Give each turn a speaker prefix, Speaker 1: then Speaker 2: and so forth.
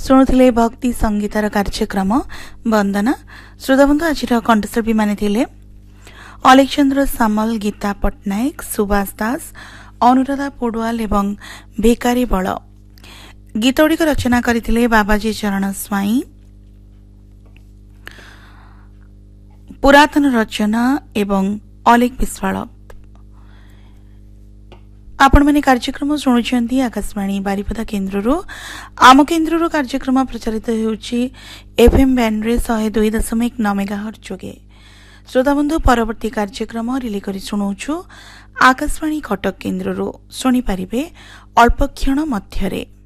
Speaker 1: शुणुले भक्ति संगीतार कार्यक्रम वंदना। श्रोताबंधु आज कंठशिल्पी माने थिले अलेक्जेंद्र सामल, गीता पट्टनायक, सुभाष दास, अनुराधा पौडवाल एवं भिकारी बल। गीतगुड़िक रचना करथिले बाबाजी चरण स्वाई। पुरातन रचना एवं अलेख विश्वाल। आपण मैंने कार्यक्रम शुणुंट आकाशवाणी बारिपदा केन्द्र आम केन्द्र कार्यक्रम प्रचारित होउछि एफएम बैंड रे 102.9 मेगाहर्ट्ज जोगे। श्रोताबंधु परवर्ती कार्यक्रम रिले करी शुणुछु आकाशवाणी कटक केन्द्र शुणी पारिबे अल्प क्षण मध्यरे।